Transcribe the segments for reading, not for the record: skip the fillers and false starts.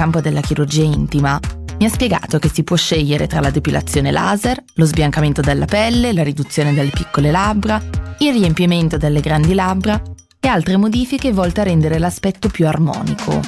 campo della chirurgia intima, mi ha spiegato che si può scegliere tra la depilazione laser, lo sbiancamento della pelle, la riduzione delle piccole labbra, il riempimento delle grandi labbra e altre modifiche volte a rendere l'aspetto più armonico.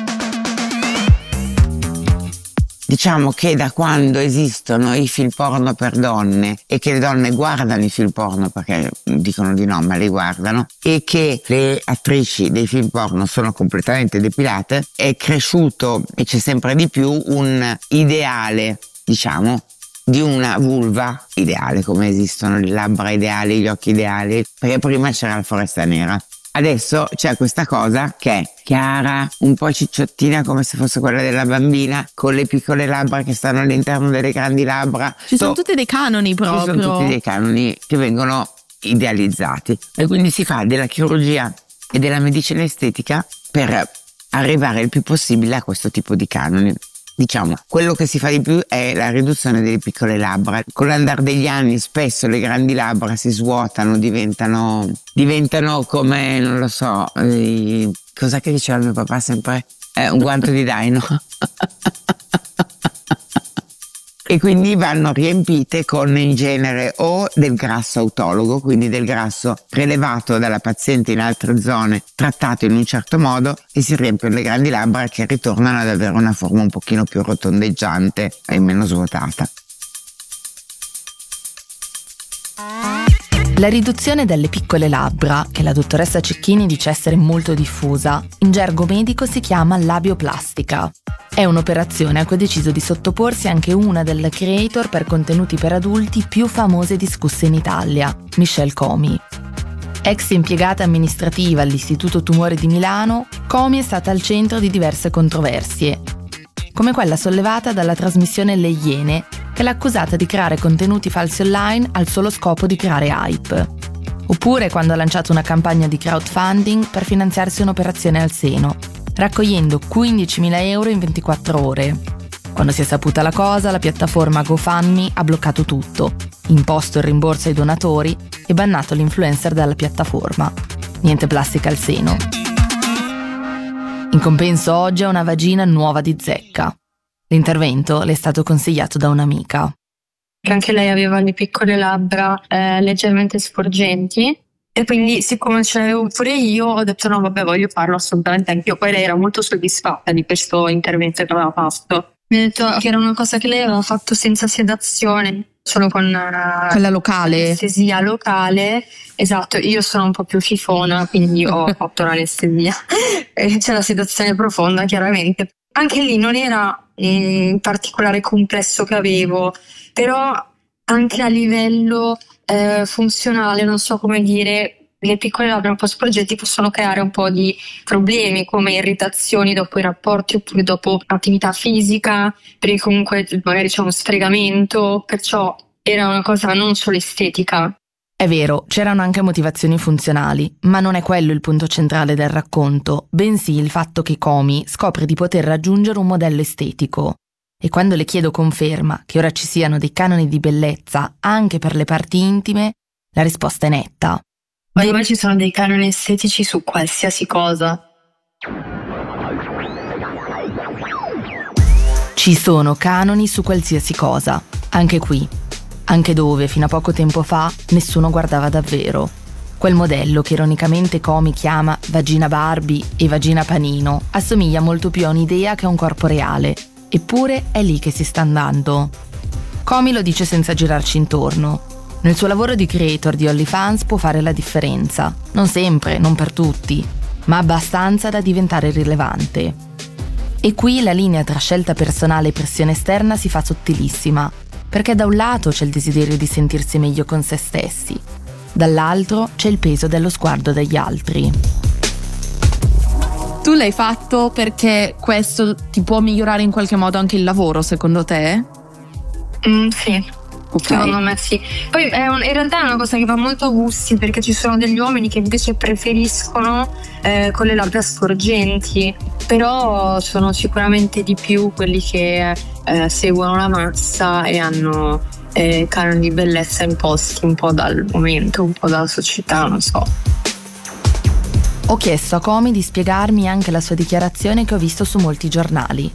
Diciamo che da quando esistono i film porno per donne e che le donne guardano i film porno, perché dicono di no ma li guardano, e che le attrici dei film porno sono completamente depilate, è cresciuto e c'è sempre di più un ideale, diciamo, di una vulva ideale, come esistono le labbra ideali, gli occhi ideali, perché prima c'era la foresta nera. Adesso c'è questa cosa che è chiara, un po' cicciottina come se fosse quella della bambina, con le piccole labbra che stanno all'interno delle grandi labbra. Ci sono tutti dei canoni proprio. Ci sono tutti dei canoni che vengono idealizzati e quindi si fa della chirurgia e della medicina estetica per arrivare il più possibile a questo tipo di canoni. Diciamo, quello che si fa di più è la riduzione delle piccole labbra. Con l'andare degli anni spesso le grandi labbra si svuotano, diventano come, non lo so, cos'è che diceva il mio papà sempre? Un guanto di daino. E quindi vanno riempite con in genere o del grasso autologo, quindi del grasso prelevato dalla paziente in altre zone, trattato in un certo modo, e si riempiono le grandi labbra che ritornano ad avere una forma un pochino più rotondeggiante e meno svuotata. La riduzione delle piccole labbra, che la dottoressa Cecchini dice essere molto diffusa, in gergo medico si chiama labioplastica. È un'operazione a cui ha deciso di sottoporsi anche una delle creator per contenuti per adulti più famose e discusse in Italia, Michelle Comi. Ex impiegata amministrativa all'Istituto Tumori di Milano, Comi è stata al centro di diverse controversie, come quella sollevata dalla trasmissione Le Iene, che l'ha accusata di creare contenuti falsi online al solo scopo di creare hype. Oppure quando ha lanciato una campagna di crowdfunding per finanziarsi un'operazione al seno, raccogliendo 15.000 euro in 24 ore. Quando si è saputa la cosa, la piattaforma GoFundMe ha bloccato tutto, imposto il rimborso ai donatori e bannato l'influencer dalla piattaforma. Niente plastica al seno. In compenso oggi ha una vagina nuova di zecca. L'intervento le è stato consigliato da un'amica. Anche lei aveva le piccole labbra leggermente sporgenti e quindi siccome ce l'avevo pure io ho detto no vabbè voglio farlo assolutamente anch'io. Poi lei era molto soddisfatta di questo intervento che aveva fatto. Mi ha detto che era una cosa che lei aveva fatto senza sedazione, solo con quella locale, anestesia locale. Esatto, io sono un po' più fifona, quindi ho fatto l'anestesia e c'è la sedazione profonda chiaramente. Anche lì non era in particolare complesso che avevo, però anche a livello funzionale, non so come dire, le piccole labbra un po' sporgenti possono creare un po' di problemi come irritazioni dopo i rapporti oppure dopo attività fisica, perché comunque magari c'è uno sfregamento, perciò era una cosa non solo estetica. È vero, c'erano anche motivazioni funzionali, ma non è quello il punto centrale del racconto, bensì il fatto che Comi scopre di poter raggiungere un modello estetico. E quando le chiedo conferma che ora ci siano dei canoni di bellezza anche per le parti intime, la risposta è netta. Ma ci sono dei canoni estetici su qualsiasi cosa. Ci sono canoni su qualsiasi cosa, anche qui. Anche dove, fino a poco tempo fa, nessuno guardava davvero. Quel modello che ironicamente Comi chiama vagina Barbie e vagina panino assomiglia molto più a un'idea che a un corpo reale. Eppure è lì che si sta andando. Comi lo dice senza girarci intorno. Nel suo lavoro di creator di OnlyFans può fare la differenza. Non sempre, non per tutti, ma abbastanza da diventare rilevante. E qui la linea tra scelta personale e pressione esterna si fa sottilissima, perché da un lato c'è il desiderio di sentirsi meglio con se stessi, dall'altro c'è il peso dello sguardo degli altri. Tu l'hai fatto perché questo ti può migliorare in qualche modo anche il lavoro, secondo te? Sì. Okay. Secondo me sì. Poi in realtà è una cosa che va molto a gusti, perché ci sono degli uomini che invece preferiscono con le labbra sporgenti, però sono sicuramente di più quelli che seguono la massa e hanno canoni di bellezza imposti un po' dal momento, un po' dalla società, non so. Ho chiesto a Comi di spiegarmi anche la sua dichiarazione che ho visto su molti giornali,